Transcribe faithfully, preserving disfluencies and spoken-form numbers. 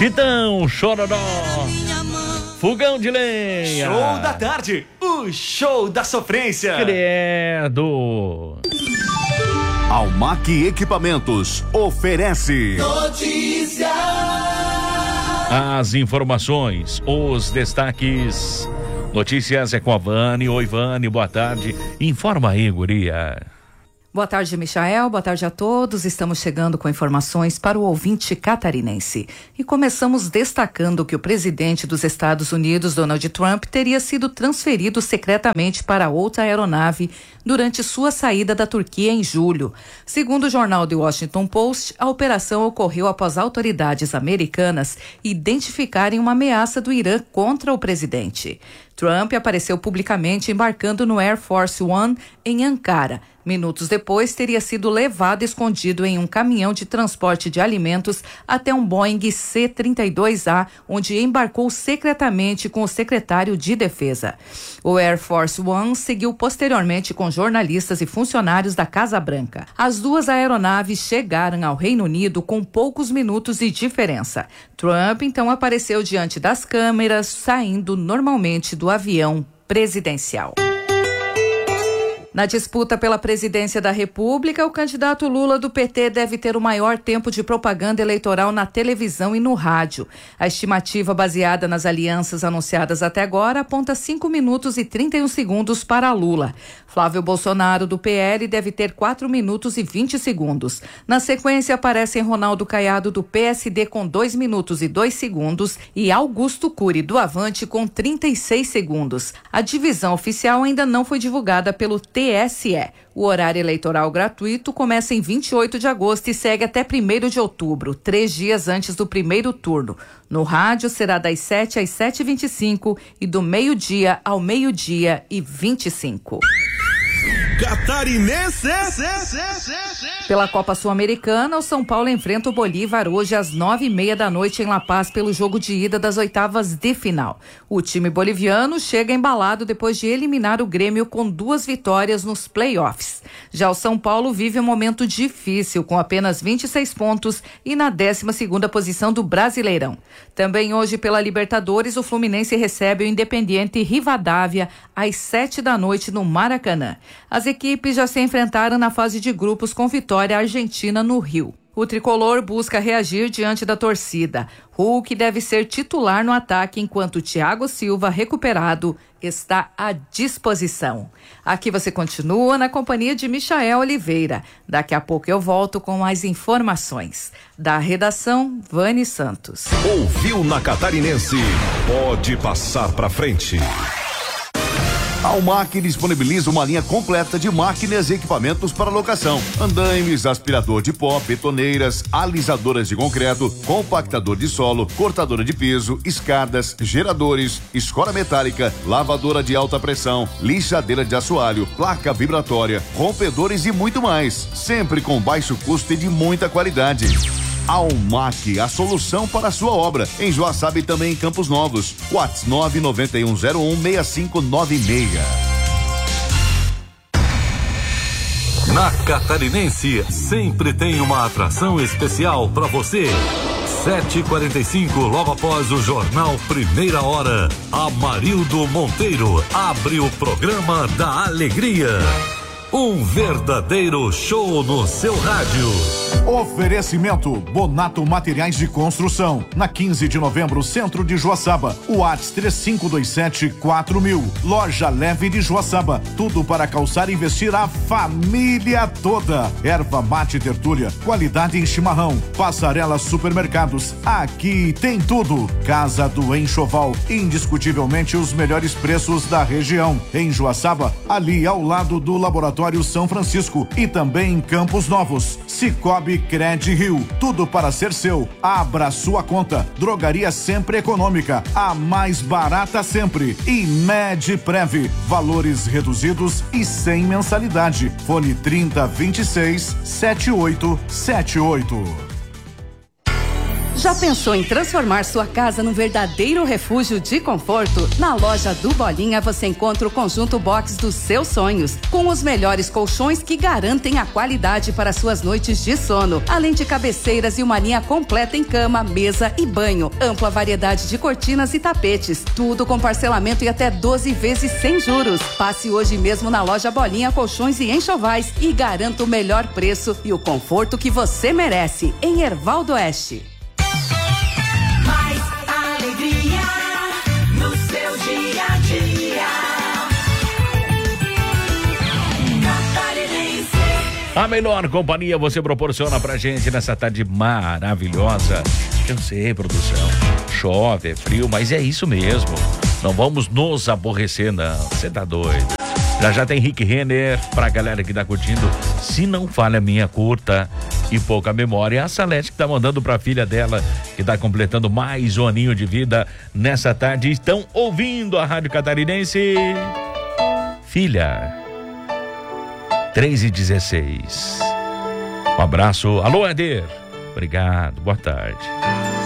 Chitão, Chororó, Fogão de Lenha. Show da tarde, o show da sofrência. Credo. Almac Equipamentos oferece Notícia. As informações, os destaques. Notícias é com a Vani. Oi, Vani, boa tarde. Informa aí, guria. Boa tarde, Michael. Boa tarde a todos. Estamos chegando com informações para o ouvinte catarinense. E começamos destacando que o presidente dos Estados Unidos, Donald Trump, teria sido transferido secretamente para outra aeronave durante sua saída da Turquia em julho. Segundo o jornal The Washington Post, a operação ocorreu após autoridades americanas identificarem uma ameaça do Irã contra o presidente. Trump apareceu publicamente embarcando no Air Force One em Ankara. Minutos depois, teria sido levado escondido em um caminhão de transporte de alimentos até um Boeing C trinta e dois A, onde embarcou secretamente com o secretário de Defesa. O Air Force One seguiu posteriormente com jornalistas e funcionários da Casa Branca. As duas aeronaves chegaram ao Reino Unido com poucos minutos de diferença. Trump, então, apareceu diante das câmeras, saindo normalmente do avião presidencial. Na disputa pela presidência da República, o candidato Lula do P T deve ter o maior tempo de propaganda eleitoral na televisão e no rádio. A estimativa baseada nas alianças anunciadas até agora aponta cinco minutos e trinta e um segundos para Lula. Flávio Bolsonaro do P L deve ter quatro minutos e vinte segundos. Na sequência aparecem Ronaldo Caiado do P S D com dois minutos e dois segundos e Augusto Cury do Avante com trinta e seis segundos. A divisão oficial ainda não foi divulgada pelo T S E. O horário eleitoral gratuito começa em vinte e oito de agosto e segue até primeiro de outubro, três dias antes do primeiro turno. No rádio será das sete às sete e vinte e cinco e do meio-dia ao meio-dia e vinte e cinco. Catarinense. Pela Copa Sul-Americana, o São Paulo enfrenta o Bolívar hoje às nove e meia da noite em La Paz pelo jogo de ida das oitavas de final. O time boliviano chega embalado depois de eliminar o Grêmio com duas vitórias nos playoffs. Já o São Paulo vive um momento difícil com apenas vinte e seis pontos e na décima segunda posição do Brasileirão. Também hoje pela Libertadores, o Fluminense recebe o Independiente Rivadavia às sete da noite no Maracanã. As equipes já se enfrentaram na fase de grupos com vitória argentina no Rio. O tricolor busca reagir diante da torcida. Hulk deve ser titular no ataque enquanto Thiago Silva, recuperado, está à disposição. Aqui você continua na companhia de Michael Oliveira. Daqui a pouco eu volto com mais informações. Da redação, Vani Santos. Ouviu na Catarinense? Pode passar pra frente. A Almac disponibiliza uma linha completa de máquinas e equipamentos para locação: andaimes, aspirador de pó, betoneiras, alisadoras de concreto, compactador de solo, cortadora de piso, escadas, geradores, escora metálica, lavadora de alta pressão, lixadeira de assoalho, placa vibratória, rompedores e muito mais, sempre com baixo custo e de muita qualidade. Almac, a solução para a sua obra. Em Joaçaba e também em Campos Novos. WhatsApp nove nove um zero um seis cinco nove seis. Na Catarinense, sempre tem uma atração especial para você. sete e quarenta e cinco, logo após o jornal Primeira Hora, Amarildo Monteiro abre o programa da alegria. Um verdadeiro show no seu rádio. Oferecimento Bonato Materiais de Construção. Na quinze de novembro, centro de Joaçaba. WhatsApp três cinco dois sete quatro mil. Loja Leve de Joaçaba. Tudo para calçar e vestir a família toda. Erva mate tertúlia. Qualidade em chimarrão. Passarela Supermercados. Aqui tem tudo. Casa do Enxoval. Indiscutivelmente os melhores preços da região. Em Joaçaba, ali ao lado do Laboratório São Francisco e também em Campos Novos. Cicobi Cred Rio, tudo para ser seu. Abra sua conta. Drogaria Sempre Econômica, a mais barata sempre. E Medprev, valores reduzidos e sem mensalidade. Fone trinta, vinte e seis, setenta e oito setenta e oito. Já pensou em transformar sua casa num verdadeiro refúgio de conforto? Na loja do Bolinha você encontra o conjunto box dos seus sonhos, com os melhores colchões que garantem a qualidade para suas noites de sono, além de cabeceiras e uma linha completa em cama, mesa e banho, ampla variedade de cortinas e tapetes, tudo com parcelamento e até doze vezes sem juros. Passe hoje mesmo na loja Bolinha Colchões e Enxovais e garanta o melhor preço e o conforto que você merece, em Erval do Oeste. Mais alegria no seu dia a dia. Catarinense. A melhor companhia você proporciona pra gente nessa tarde maravilhosa. Eu sei, produção, chove, é frio, mas é isso mesmo. Não vamos nos aborrecer, não. Você tá doido. Já já tem Rick Renner pra galera que tá curtindo. Se não falha a minha curta e pouca memória, a Salete que tá mandando pra filha dela, que tá completando mais um aninho de vida nessa tarde. Estão ouvindo a Rádio Catarinense. Filha, três e dezesseis. Um abraço. Alô, Eder. Obrigado, boa tarde.